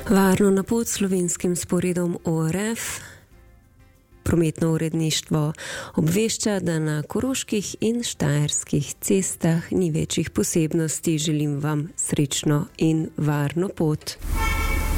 Varno na pot slovenskim sporedom ORF. Prometno uredništvo obvešča, da na koroških in štajerskih cestah ni večjih posebnosti. Želim vam srečno in varno pot.